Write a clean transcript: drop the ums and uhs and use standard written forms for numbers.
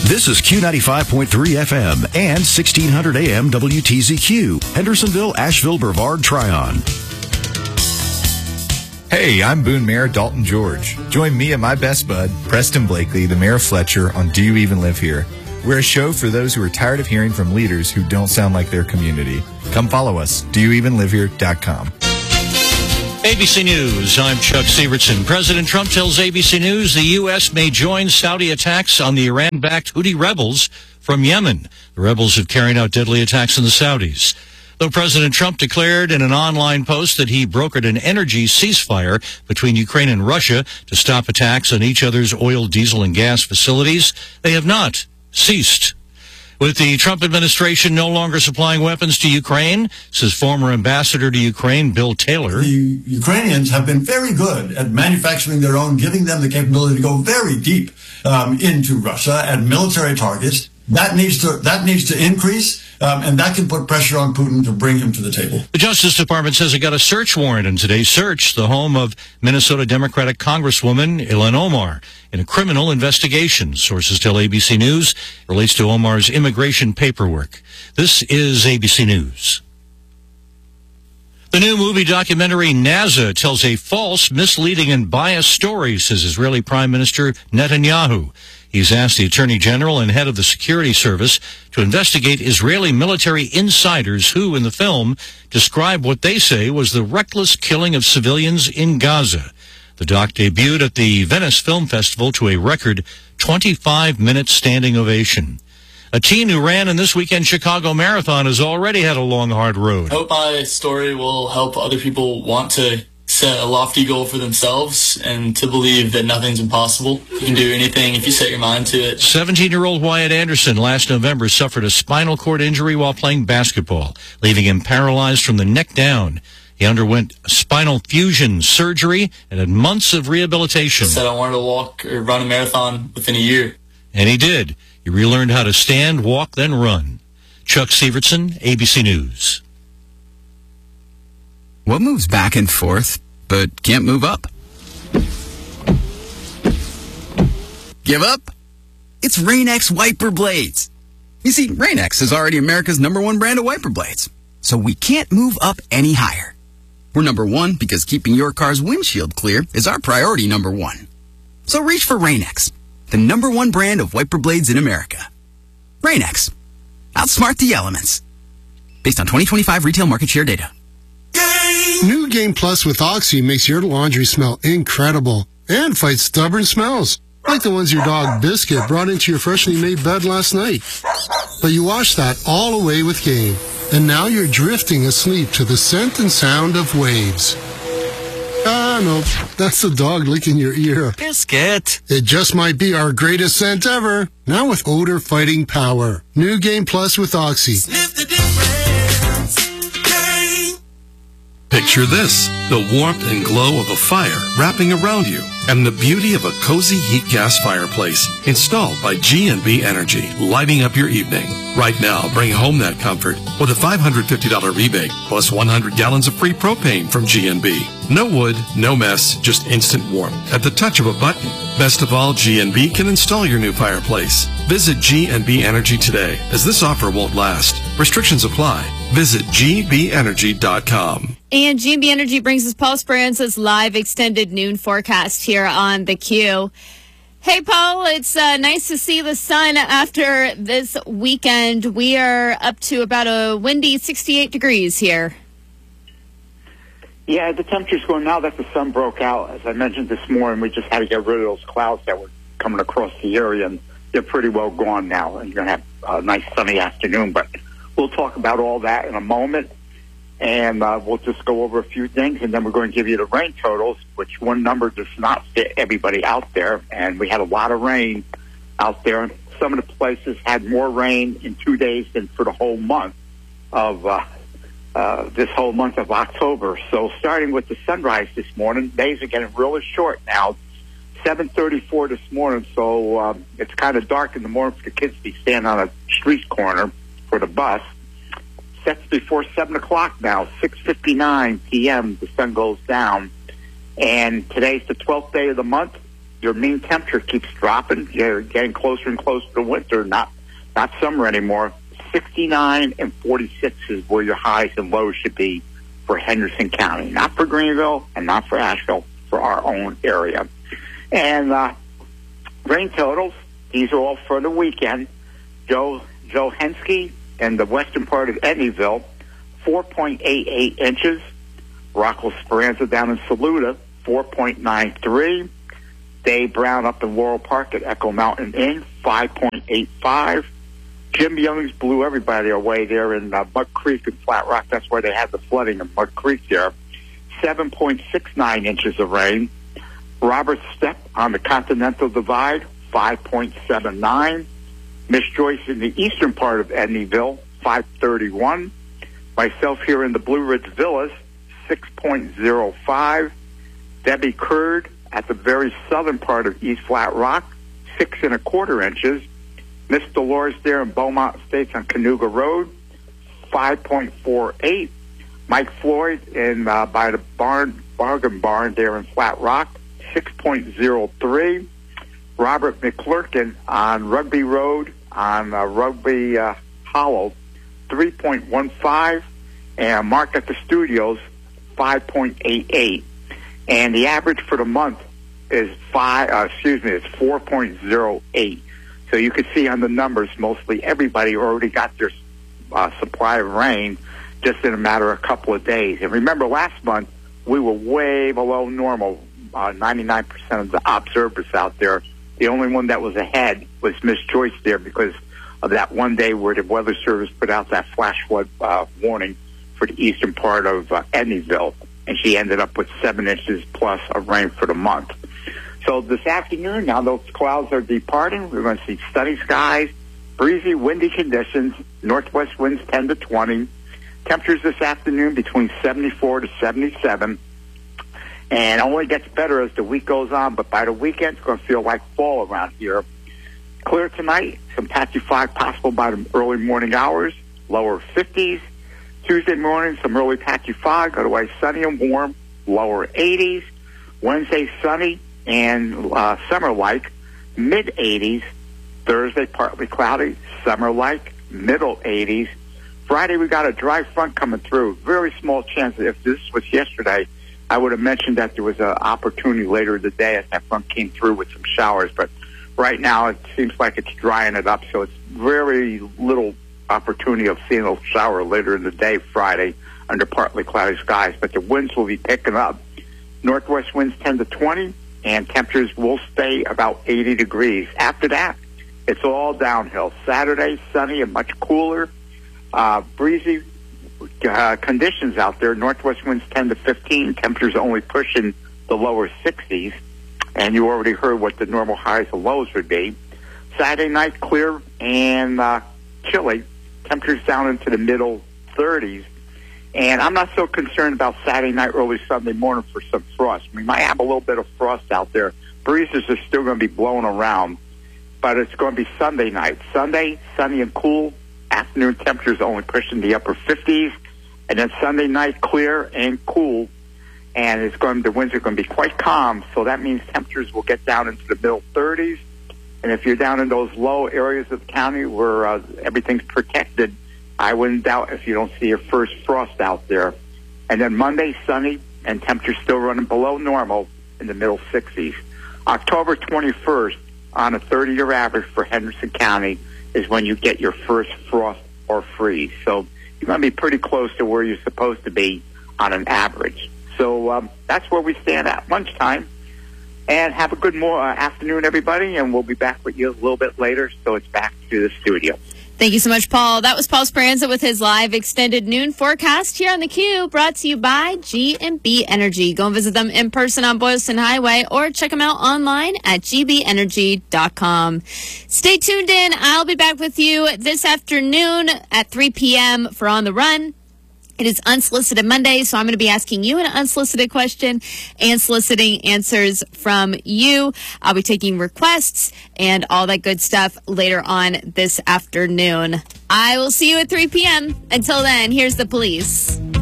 This is Q95.3 FM and 1600 AM WTZQ, Hendersonville, Asheville, Brevard, Tryon. Hey, I'm Boone Mayor Dalton George. Join me and my best bud, Preston Blakely, the Mayor of Fletcher, on Do You Even Live Here? We're a show for those who are tired of hearing from leaders who don't sound like their community. Come follow us, doyouevenlivehere.com. ABC News, I'm Chuck Severson. President Trump tells ABC News the U.S. may join Saudi attacks on the Iran-backed Houthi rebels from Yemen. The rebels have carried out deadly attacks on the Saudis. Though President Trump declared in an online post that he brokered an energy ceasefire between Ukraine and Russia to stop attacks on each other's oil, diesel, and gas facilities, they have not ceased. With the Trump administration no longer supplying weapons to Ukraine, says former ambassador to Ukraine, Bill Taylor. The Ukrainians have been very good at manufacturing their own, giving them the capability to go very deep into Russia at military targets. That needs to increase, and that can put pressure on Putin to bring him to the table. The Justice Department says it got a search warrant in today's search, the home of Minnesota Democratic Congresswoman Ilhan Omar, in a criminal investigation. Sources tell ABC News it relates to Omar's immigration paperwork. This is ABC News. The new movie documentary NASA tells a false, misleading, and biased story, says Israeli Prime Minister Netanyahu. He's asked the Attorney General and head of the security service to investigate Israeli military insiders who, in the film, describe what they say was the reckless killing of civilians in Gaza. The doc debuted at the Venice Film Festival to a record 25-minute standing ovation. A teen who ran in this weekend's Chicago Marathon has already had a long, hard road. I hope my story will help other people want to set a lofty goal for themselves and to believe that nothing's impossible. You can do anything if you set your mind to it. 17-year-old Wyatt Anderson last November suffered a spinal cord injury while playing basketball, leaving him paralyzed from the neck down. He underwent spinal fusion surgery and had months of rehabilitation. I said I wanted to walk or run a marathon within a year. And he did. He relearned how to stand, walk, then run. Chuck Severson, ABC News. What moves back and forth, but can't move up? Give up? It's Rain-X wiper blades. You see, Rain-X is already America's #1 brand of wiper blades, so we can't move up any higher. We're #1 because keeping your car's windshield clear is our priority #1. So reach for Rain-X, the #1 brand of wiper blades in America. Rain-X. Outsmart the elements. Based on 2025 retail market share data. New Game Plus with Oxy makes your laundry smell incredible and fights stubborn smells, like the ones your dog Biscuit brought into your freshly made bed last night. But you washed that all away with Game, and now you're drifting asleep to the scent and sound of waves. Ah, no, that's the dog licking your ear. Biscuit. It just might be our greatest scent ever, now with odor-fighting power. New Game Plus with Oxy. Sniff the difference. Game. Picture this, the warmth and glow of a fire wrapping around you, and the beauty of a cozy heat gas fireplace installed by G&B Energy, lighting up your evening. Right now, bring home that comfort with a $550 rebate plus 100 gallons of free propane from G&B. No wood, no mess, just instant warmth at the touch of a button. Best of all, G&B can install your new fireplace. Visit G&B Energy today, as this offer won't last. Restrictions apply. Visit gbenergy.com. And G&B Energy brings us Paul Speranza's live extended noon forecast here on the Q. Hey, Paul, it's nice to see the sun after this weekend. We are up to about a windy 68 degrees here. Yeah, the temperature's going now that the sun broke out. As I mentioned this morning, we just had to get rid of those clouds that were coming across the area, and they're pretty well gone now. And you're going to have a nice sunny afternoon, but we'll talk about all that in a moment. And we'll just go over a few things, and then we're going to give you the rain totals, which one number does not fit everybody out there. And we had a lot of rain out there. Some of the places had more rain in 2 days than for the whole month of this whole month of October. So starting with the sunrise this morning, days are getting really short now. 7:34 this morning, so it's kind of dark in the morning for the kids to be standing on a street corner for the bus. Sets before 7 o'clock now, 6:59 p.m. The sun goes down. And today's the 12th day of the month, your mean temperature keeps dropping. You're getting closer and closer to winter, not summer anymore. 69 and 46 is where your highs and lows should be for Henderson County, not for Greenville and not for Asheville, for our own area. And rain totals, these are all for the weekend. Joe Hensky in the western part of Eddyville, 4.88 inches. Rocco Speranza down in Saluda, 4.93. Dave Brown up in Laurel Park at Echo Mountain Inn, 5.85. Jim Young's blew everybody away there in Mud Creek and Flat Rock. That's where they had the flooding in Mud Creek there. 7.69 inches of rain. Robert Stepp on the Continental Divide, 5.79. Miss Joyce in the eastern part of Eddyville, 5.31. Myself here in the Blue Ridge Villas, 6.05. Debbie Curd at the very southern part of East Flat Rock, 6.25 inches. Miss Dolores there in Beaumont Estates on Canoga Road, 5.48. Mike Floyd in by the Bargain Barn there in Flat Rock, 6.03. Robert McClurkin on Rugby Road on Rugby Hollow, 3.15. And Mark at the Studios, 5.88. And the average for the month is 4.08. So you can see on the numbers, mostly everybody already got their supply of rain just in a matter of a couple of days. And remember, last month, we were way below normal. 99% of the observers out there, the only one that was ahead was Miss Joyce there because of that one day where the Weather Service put out that flash flood warning for the eastern part of Eddyville. And she ended up with 7 inches plus of rain for the month. So this afternoon, now those clouds are departing. We're going to see sunny skies, breezy, windy conditions, northwest winds 10 to 20. Temperatures this afternoon between 74 to 77. And it only gets better as the week goes on, but by the weekend, it's going to feel like fall around here. Clear tonight, some patchy fog possible by the early morning hours, lower 50s. Tuesday morning, some early patchy fog, otherwise sunny and warm, lower 80s. Wednesday, sunny and summer-like, mid-80s. Thursday, partly cloudy, summer-like, middle 80s. Friday, we got a dry front coming through. Very small chance. If this was yesterday, I would have mentioned that there was an opportunity later in the day as that front came through with some showers. But right now, it seems like it's drying it up, so it's very little opportunity of seeing a shower later in the day Friday under partly cloudy skies. But the winds will be picking up. Northwest winds 10 to 20. And temperatures will stay about 80 degrees. After that, it's all downhill. Saturday, sunny and much cooler. Breezy conditions out there. Northwest winds 10 to 15. Temperatures only pushing the lower 60s. And you already heard what the normal highs and lows would be. Saturday night, clear and chilly. Temperatures down into the middle 30s. And I'm not so concerned about Saturday night, early Sunday morning for some frost. We might have a little bit of frost out there. Breezes are still going to be blowing around, but it's going to be Sunday night. Sunday, sunny and cool. Afternoon temperatures only pushing the upper 50s. And then Sunday night, clear and cool. And the winds are going to be quite calm, so that means temperatures will get down into the middle 30s. And if you're down in those low areas of the county where everything's protected, I wouldn't doubt if you don't see your first frost out there. And then Monday, sunny, and temperatures still running below normal in the middle 60s. October 21st, on a 30-year average for Henderson County, is when you get your first frost or freeze. So you're going to be pretty close to where you're supposed to be on an average. So that's where we stand at lunchtime. And have a good afternoon, everybody, and we'll be back with you a little bit later, so it's back to the studio. Thank you so much, Paul. That was Paul Speranza with his live extended noon forecast here on the Q, brought to you by G&B Energy. Go and visit them in person on Boylston Highway or check them out online at gbenergy.com. Stay tuned in. I'll be back with you this afternoon at 3 p.m. for On the Run. It is Unsolicited Monday, so I'm going to be asking you an unsolicited question and soliciting answers from you. I'll be taking requests and all that good stuff later on this afternoon. I will see you at 3 p.m. Until then, here's the police.